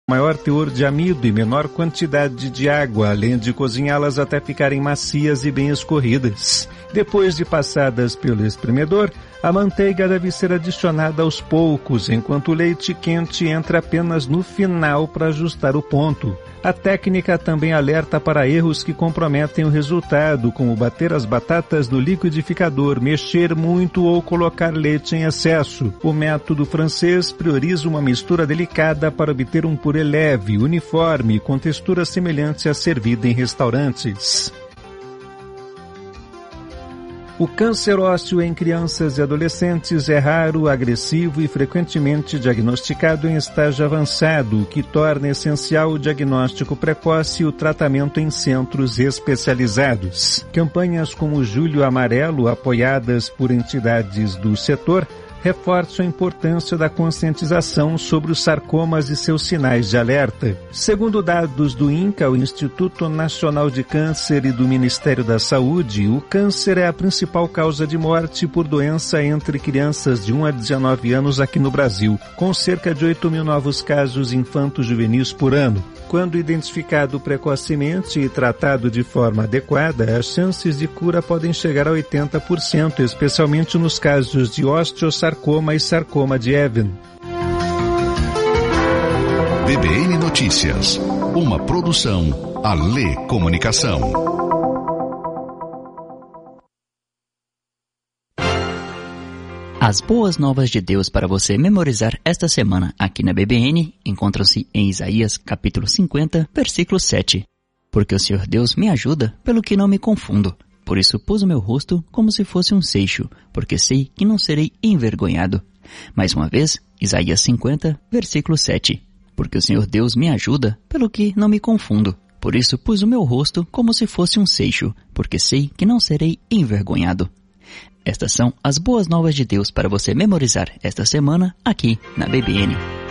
maior teor de amido e menor quantidade de água, além de cozinhá-las até ficarem macias e bem escorridas. Depois de passadas pelo espremedor, a manteiga deve ser adicionada aos poucos, enquanto o leite quente entra apenas no final para ajustar o ponto. A técnica também alerta para erros que comprometem o resultado, como bater as batatas no liquidificador, mexer muito ou colocar leite em excesso. O método francês prioriza uma mistura delicada para obter um purê leve, uniforme, com textura semelhante à servida em restaurantes. O câncer ósseo em crianças e adolescentes é raro, agressivo e frequentemente diagnosticado em estágio avançado, o que torna essencial o diagnóstico precoce e o tratamento em centros especializados. Campanhas como o Julho Amarelo, apoiadas por entidades do setor, reforçam a importância da conscientização sobre os sarcomas e seus sinais de alerta. Segundo dados do INCA, o Instituto Nacional de Câncer, e do Ministério da Saúde, o câncer é a principal causa de morte por doença entre crianças de 1 a 19 anos aqui no Brasil, com cerca de 8 mil novos casos infanto-juvenis por ano. Quando identificado precocemente e tratado de forma adequada, as chances de cura podem chegar a 80%, especialmente nos casos de osteosarcoma e sarcoma de Ewing. BBN Notícias, uma produção Alê Comunicação. As boas novas de Deus para você memorizar esta semana aqui na BBN encontram-se em Isaías capítulo 50, versículo 7. Porque o Senhor Deus me ajuda, pelo que não me confundo. Por isso pus o meu rosto como se fosse um seixo, porque sei que não serei envergonhado. Mais uma vez, Isaías 50, versículo 7. Porque o Senhor Deus me ajuda, pelo que não me confundo. Por isso pus o meu rosto como se fosse um seixo, porque sei que não serei envergonhado. Estas são as boas novas de Deus para você memorizar esta semana aqui na BBN.